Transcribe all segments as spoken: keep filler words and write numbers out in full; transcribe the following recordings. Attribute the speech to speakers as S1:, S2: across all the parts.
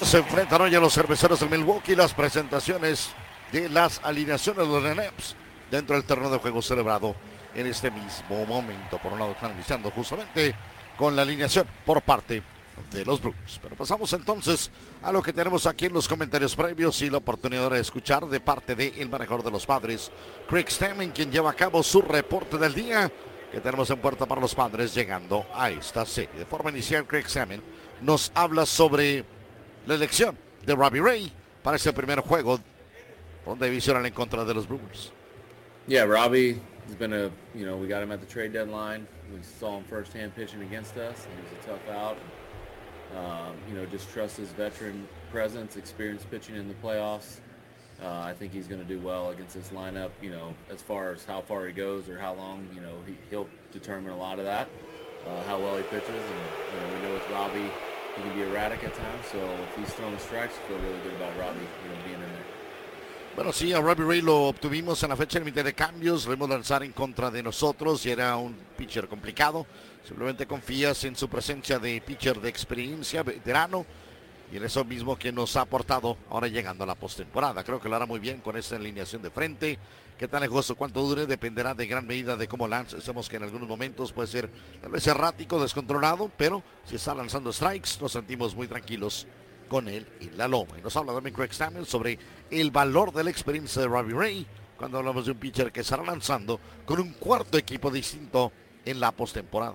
S1: Se enfrentan hoy a los cerveceros del Milwaukee las presentaciones de las alineaciones de los Neneps dentro del terreno de juego celebrado en este mismo momento. Por un lado están iniciando justamente con la alineación por parte de los Brewers. Pero pasamos entonces a lo que tenemos aquí en los comentarios previos y la oportunidad de escuchar de parte del manejador de los Padres, Craig Stammen, quien lleva a cabo su reporte del día que tenemos en puerta para los Padres llegando a esta serie. De forma inicial, Craig Stammen nos habla sobre la elección de Robbie Ray para ese primer juego donde divisional en contra de los Brewers.
S2: Yeah, Robbie has been a, you know, we got him at the trade deadline. We saw him firsthand pitching against us. He was a tough out. Um, you know, just trust his veteran presence, experience pitching in the playoffs. Uh, I think he's going to do well against this lineup. You know, as far as how far he goes or how long, you know, he, he'll determine a lot of that, uh, how well he pitches. And, you know, we know with Robbie, he can be erratic at times. So if he's throwing strikes, I feel really good about Robbie, you know, being in there.
S1: Bueno, sí, a Robbie Ray lo obtuvimos en la fecha límite de cambios, lo vimos lanzar en contra de nosotros y era un pitcher complicado. Simplemente confías en su presencia de pitcher de experiencia, veterano, y en eso mismo que nos ha aportado ahora llegando a la postemporada. Creo que lo hará muy bien con esta alineación de frente. Qué tan lejos o cuánto dure dependerá de gran medida de cómo lance. Sabemos que en algunos momentos puede ser tal vez errático, descontrolado, pero si está lanzando strikes nos sentimos muy tranquilos con él y la loma. Y nos habla también Craig Stammen sobre el valor de la experiencia de Robbie Ray cuando hablamos de un pitcher que estará lanzando con un cuarto equipo distinto en la postemporada.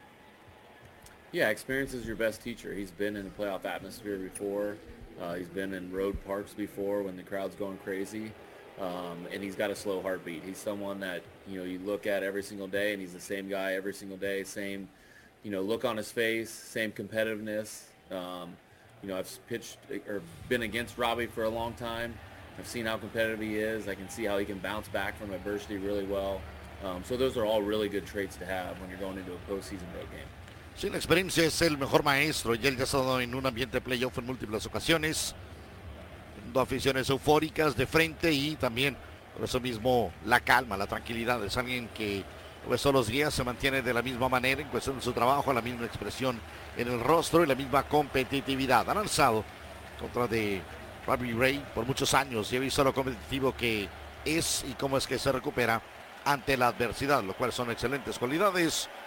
S2: Yeah, experience is your best teacher. He's been in the playoff atmosphere before. Uh, he's been in road parks before when the crowd's going crazy. Um, and he's got a slow heartbeat. He's someone that, you know, you look at every single day, and he's the same guy every single day, same, you know, look on his face, same competitiveness. Um, you know, I've pitched or been against Robbie for a long time. I've seen how competitive he is. I can see how he can bounce back from adversity really well. Um, so those are all really good traits to have when you're going into a postseason road game.
S1: Sí, la experiencia es el mejor maestro y él ya ha estado en un ambiente de playoff en múltiples ocasiones, dando aficiones eufóricas de frente y también por eso mismo la calma, la tranquilidad. Es alguien que pues, todos los días se mantiene de la misma manera en cuestión de su trabajo, la misma expresión en el rostro y la misma competitividad. Ha lanzado contra de Robbie Ray por muchos años y he visto lo competitivo que es y cómo es que se recupera ante la adversidad, lo cual son excelentes cualidades